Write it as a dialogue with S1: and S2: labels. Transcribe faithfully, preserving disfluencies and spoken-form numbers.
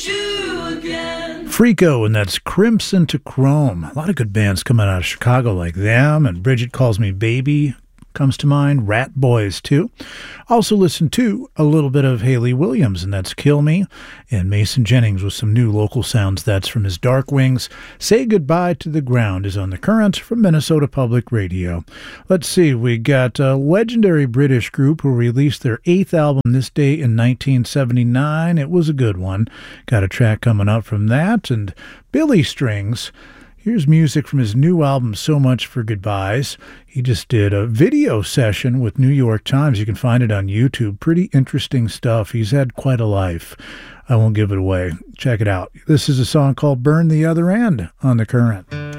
S1: shoe again.
S2: Freako, and that's Crimson to Chrome. A lot of good bands coming out of Chicago like them, and Bridget Calls Me Baby comes to mind. Rat Boys, too. Also listen to a little bit of Hayley Williams, and that's Kill Me, and Mason Jennings with some new local sounds. That's from his Dark Wings. Say Goodbye to the Ground is on The Current from Minnesota Public Radio. Let's see, we got a legendary British group who released their eighth album this day in nineteen seventy-nine. It was a good one. Got a track coming up from that, and Billy Strings. Here's music from his new album, So Much for Goodbyes. He just did a video session with New York Times. You can find it on YouTube. Pretty interesting stuff. He's had quite a life. I won't give it away. Check it out. This is a song called Burn the Other End on The Current.